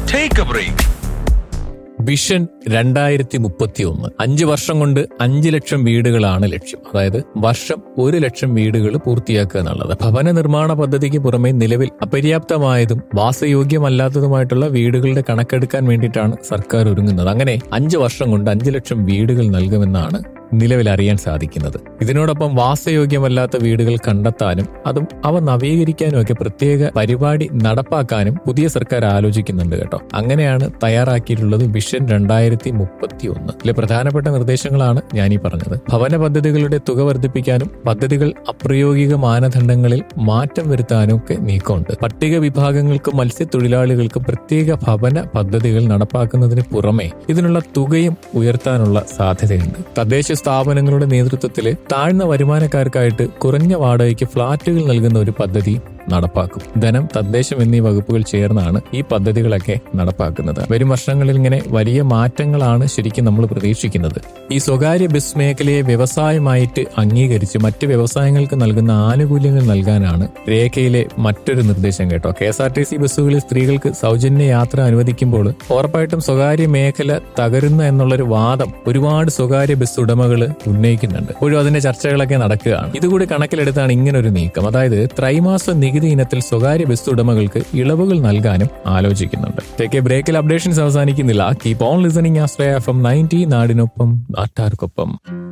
Take a break. Vision 2031 5 വർഷം കൊണ്ട് 5 ലക്ഷം വീടുകളാണ് ലക്ഷ്യം. അതായത് വർഷം 1 ലക്ഷം വീടുകൾ പൂർത്തിയാക്കുക എന്നുള്ളത്. ഭവന നിർമ്മാണ പദ്ധതിക്ക് പുറമെ നിലവിൽ അപര്യാപ്തമായതും വാസയോഗ്യമല്ലാത്തതുമായിട്ടുള്ള വീടുകളുടെ കണക്കെടുക്കാൻ വേണ്ടിയിട്ടാണ് സർക്കാർ ഒരുങ്ങുന്നത്. അങ്ങനെ 5 വർഷം കൊണ്ട് 5 ലക്ഷം വീടുകൾ നൽകുമെന്നാണ് നിലവിൽ അറിയാൻ സാധിക്കുന്നത്. ഇതിനോടൊപ്പം വാസയോഗ്യമല്ലാത്ത വീടുകൾ കണ്ടെത്താനും അതും അവ നവീകരിക്കാനും ഒക്കെ പ്രത്യേക പരിപാടി നടപ്പാക്കാനും പുതിയ സർക്കാർ ആലോചിക്കുന്നുണ്ട് കേട്ടോ. അങ്ങനെയാണ് തയ്യാറാക്കിയിട്ടുള്ളത് വിഷൻ 2031. ഇതിലെ പ്രധാനപ്പെട്ട നിർദ്ദേശങ്ങളാണ് ഞാനീ പറഞ്ഞത്. ഭവന പദ്ധതികളുടെ തുക വർദ്ധിപ്പിക്കാനും പദ്ധതികൾ അപ്രായോഗിക മാനദണ്ഡങ്ങളിൽ മാറ്റം വരുത്താനും ഒക്കെ നീക്കമുണ്ട്. പട്ടിക വിഭാഗങ്ങൾക്കും മത്സ്യത്തൊഴിലാളികൾക്കും പ്രത്യേക ഭവന പദ്ധതികൾ നടപ്പാക്കുന്നതിന് പുറമെ ഇതിനുള്ള തുകയും ഉയർത്താനുള്ള സാധ്യതയുണ്ട്. തദ്ദേശ സ്ഥാപനങ്ങളുടെ നേതൃത്വത്തിൽ താഴ്ന്ന വരുമാനക്കാർക്കായിട്ട് കുറഞ്ഞ വാടകയ്ക്ക് ഫ്ളാറ്റുകൾ നൽകുന്ന ഒരു പദ്ധതി നടപ്പാക്കും. ധനം, തദ്ദേശം എന്നീ വകുപ്പുകൾ ചേർന്നാണ് ഈ പദ്ധതികളൊക്കെ നടപ്പാക്കുന്നത്. വരും വർഷങ്ങളിൽ ഇങ്ങനെ വലിയ മാറ്റങ്ങളാണ് ശരിക്കും നമ്മൾ പ്രതീക്ഷിക്കുന്നത്. ഈ സ്വകാര്യ ബസ് മേഖലയെ വ്യവസായമായിട്ട് അംഗീകരിച്ച് മറ്റ് വ്യവസായങ്ങൾക്ക് നൽകുന്ന ആനുകൂല്യങ്ങൾ നൽകാനാണ് രേഖയിലെ മറ്റൊരു നിർദ്ദേശം കേട്ടോ. KSRTC ബസ്സുകളിൽ സ്ത്രീകൾക്ക് സൗജന്യ യാത്ര അനുവദിക്കുമ്പോൾ ഉറപ്പായിട്ടും സ്വകാര്യ മേഖല തകരുന്ന എന്നുള്ളൊരു വാദം ഒരുപാട് സ്വകാര്യ ബസ് ഉടമകൾ ഉന്നയിക്കുന്നുണ്ട്. ഇപ്പോഴും അതിന്റെ ചർച്ചകളൊക്കെ നടക്കുകയാണ്. ഇതുകൂടി കണക്കിലെടുത്താണ് ഇങ്ങനൊരു നീക്കം. അതായത് ത്രൈമാസ നികുതി ഇനത്തിൽ സ്വകാര്യ ബസ് ഉടമകൾക്ക് ഇളവുകൾ നൽകാനും ആലോചിക്കുന്നുണ്ട്. ടേക്ക് എ ബ്രേക്കിൽ അപ്ഡേഷൻസ് അവസാനിക്കുന്നില്ല. Keep on listening Ashraya FM 90 നാടിനൊപ്പം നാട്ടാർക്കൊപ്പം.